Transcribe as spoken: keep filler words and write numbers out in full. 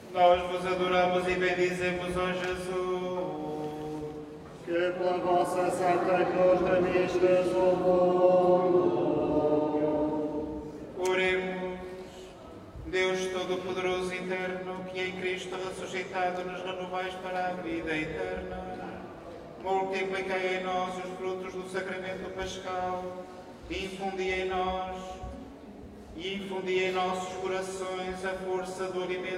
Nós vos adoramos e bendizemos, ó Jesus. Que pela vossa Santa Cruz remistes o mundo. Oremos. Deus Todo-Poderoso e Eterno, que em Cristo ressuscitado nos renovais para a vida eterna, multiplicai em nós os frutos do sacramento pascal, infundi em nós e infundi em nossos corações a força do alimento